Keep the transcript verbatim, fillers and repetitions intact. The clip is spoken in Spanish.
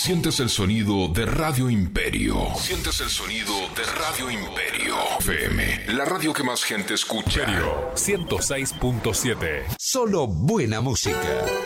Sientes el sonido de Radio Imperio. Sientes el sonido de Radio Imperio. F M, la radio que más gente escucha. ciento seis punto siete. Solo buena música.